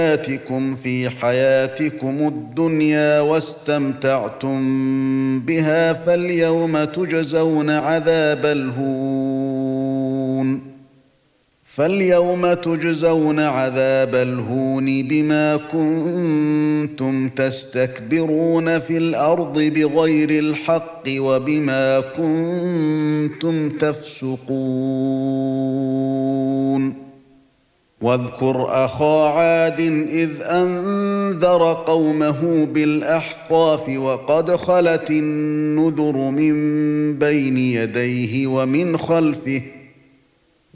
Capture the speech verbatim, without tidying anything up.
آتِكُمْ فِي حَيَاتِكُمُ الدُّنْيَا وَاسْتَمْتَعْتُمْ بِهَا فَالْيَوْمَ تُجْزَوْنَ عَذَابَ الْهُونِ فَالْيَوْمَ تُجْزَوْنَ عَذَابَ الْهُونِ بِمَا كُنتُمْ تَسْتَكْبِرُونَ فِي الْأَرْضِ بِغَيْرِ الْحَقِّ وَبِمَا كُنتُمْ تَفْسُقُونَ واذكر أخا عاد إذ أنذر قومه بالأحقاف وقد خلت النذر من بين يديه ومن خلفه